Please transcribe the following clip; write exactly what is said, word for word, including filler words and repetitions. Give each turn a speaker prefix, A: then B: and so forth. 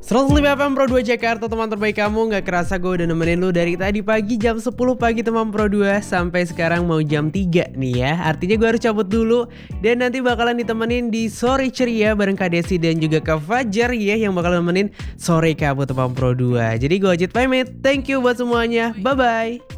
A: seratus lima F M Pro dua Jakarta, teman terbaik kamu. Gak kerasa gue udah nemenin lu dari tadi pagi jam sepuluh pagi teman Pro dua sampai sekarang mau jam tiga nih ya. Artinya gue harus cabut dulu dan nanti bakalan ditemenin di Sore Ceria bareng Kak Desi dan juga Kak Fajar ya, yang bakal nemenin sore kamu teman Pro dua. Jadi gue wajib pamit. Thank you buat semuanya. Bye bye.